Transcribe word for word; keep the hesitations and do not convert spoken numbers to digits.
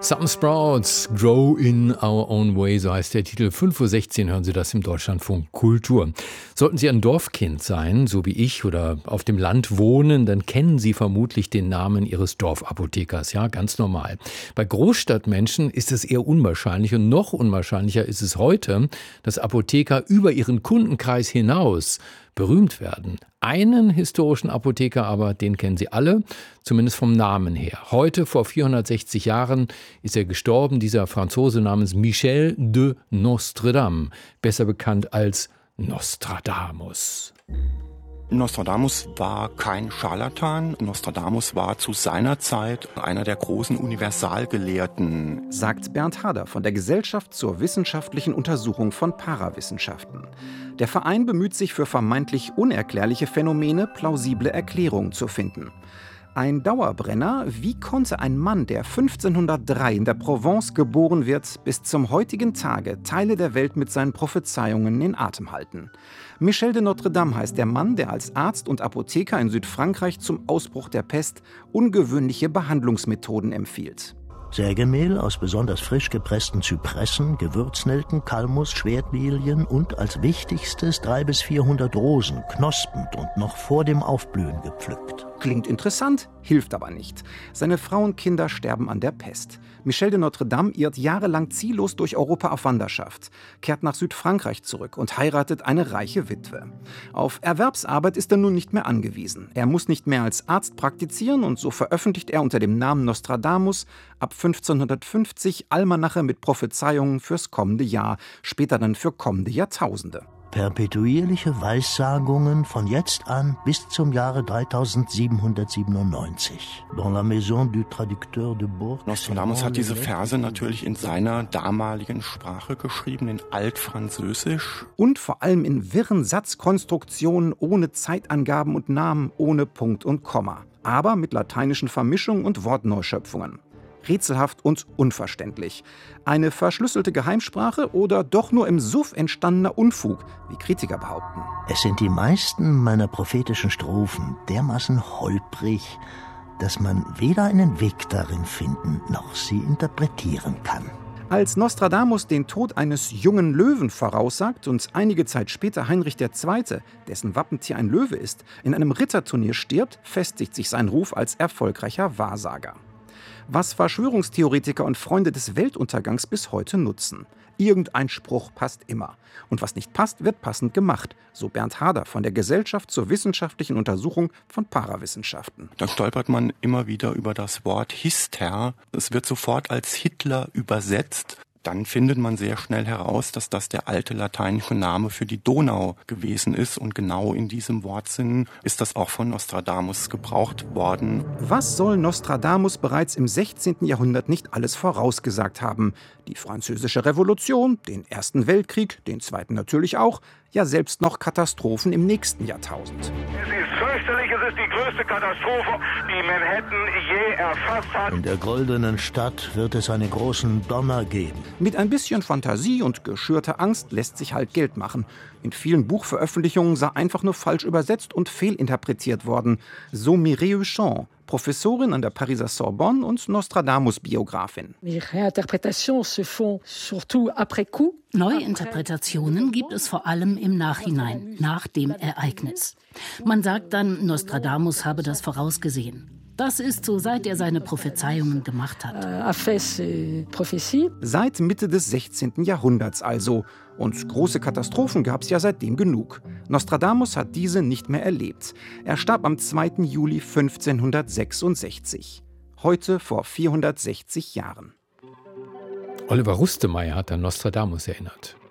Some Sprouts Grow in Our Own Way, so heißt der Titel. fünf Uhr sechzehn hören Sie das im Deutschlandfunk Kultur. Sollten Sie ein Dorfkind sein, so wie ich, oder auf dem Land wohnen, dann kennen Sie vermutlich den Namen Ihres Dorfapothekers. Ja, ganz normal. Bei Großstadtmenschen ist es eher unwahrscheinlich, und noch unwahrscheinlicher ist es heute, dass Apotheker über ihren Kundenkreis hinaus berühmt werden. Einen historischen Apotheker aber, den kennen Sie alle, zumindest vom Namen her. Heute, vor vierhundertsechzig Jahren, ist er gestorben, dieser Franzose namens Michel de Nostredame, besser bekannt als Nostradamus. Nostradamus war kein Scharlatan. Nostradamus war zu seiner Zeit einer der großen Universalgelehrten, sagt Bernd Hader von der Gesellschaft zur wissenschaftlichen Untersuchung von Parawissenschaften. Der Verein bemüht sich für vermeintlich unerklärliche Phänomene plausible Erklärungen zu finden. Ein Dauerbrenner: Wie konnte ein Mann, der fünfzehnhundertdrei in der Provence geboren wird, bis zum heutigen Tage Teile der Welt mit seinen Prophezeiungen in Atem halten? Michel de Nostredame heißt der Mann, der als Arzt und Apotheker in Südfrankreich zum Ausbruch der Pest ungewöhnliche Behandlungsmethoden empfiehlt. Sägemehl aus besonders frisch gepressten Zypressen, Gewürznelken, Kalmus, Schwertlilien und als wichtigstes drei bis vierhundert Rosen, knospend und noch vor dem Aufblühen gepflückt. Klingt interessant, hilft aber nicht. Seine Frau und Kinder sterben an der Pest. Michel de Nostredame irrt jahrelang ziellos durch Europa auf Wanderschaft, kehrt nach Südfrankreich zurück und heiratet eine reiche Witwe. Auf Erwerbsarbeit ist er nun nicht mehr angewiesen. Er muss nicht mehr als Arzt praktizieren, und so veröffentlicht er unter dem Namen Nostradamus ab fünfzehnhundertfünfzig Almanache mit Prophezeiungen fürs kommende Jahr, später dann für kommende Jahrtausende. Perpetuierliche Weissagungen von jetzt an bis zum Jahre dreitausendsiebenhundertsiebenundneunzig. Dans la maison du traducteur de Bourg. Nostradamus hat diese Verse natürlich in seiner damaligen Sprache geschrieben, in Altfranzösisch. Und vor allem in wirren Satzkonstruktionen, ohne Zeitangaben und Namen, ohne Punkt und Komma. Aber mit lateinischen Vermischungen und Wortneuschöpfungen. Rätselhaft und unverständlich. Eine verschlüsselte Geheimsprache oder doch nur im Suff entstandener Unfug, wie Kritiker behaupten. Es sind die meisten meiner prophetischen Strophen dermaßen holprig, dass man weder einen Weg darin finden, noch sie interpretieren kann. Als Nostradamus den Tod eines jungen Löwen voraussagt und einige Zeit später Heinrich der Zweite., dessen Wappentier ein Löwe ist, in einem Ritterturnier stirbt, festigt sich sein Ruf als erfolgreicher Wahrsager. Was Verschwörungstheoretiker und Freunde des Weltuntergangs bis heute nutzen. Irgendein Spruch passt immer. Und was nicht passt, wird passend gemacht, so Bernd Hader von der Gesellschaft zur wissenschaftlichen Untersuchung von Parawissenschaften. Da stolpert man immer wieder über das Wort Hister. Es wird sofort als Hitler übersetzt. Dann findet man sehr schnell heraus, dass das der alte lateinische Name für die Donau gewesen ist. Und genau in diesem Wortsinn ist das auch von Nostradamus gebraucht worden. Was soll Nostradamus bereits im sechzehnten Jahrhundert nicht alles vorausgesagt haben? Die Französische Revolution, den Ersten Weltkrieg, den Zweiten natürlich auch, ja selbst noch Katastrophen im nächsten Jahrtausend. Es ist fürchterlich, es ist die größte Katastrophe, die Manhattan je erfasst hat. In der goldenen Stadt wird es einen großen Donner geben. Mit ein bisschen Fantasie und geschürter Angst lässt sich halt Geld machen. In vielen Buchveröffentlichungen sei einfach nur falsch übersetzt und fehlinterpretiert worden. So Mireille Huchon, Professorin an der Pariser Sorbonne und Nostradamus-Biografin. Neuinterpretationen gibt es vor allem im Nachhinein, nach dem Ereignis. Man sagt dann, Nostradamus habe das vorausgesehen. Das ist so, seit er seine Prophezeiungen gemacht hat. Seit Mitte des sechzehnten Jahrhunderts also. Und große Katastrophen gab es ja seitdem genug. Nostradamus hat diese nicht mehr erlebt. Er starb am zweiten Juli fünfzehnhundertsechsundsechzig. Heute vor vierhundertsechzig Jahren. Oliver Rustemeyer hat an Nostradamus erinnert.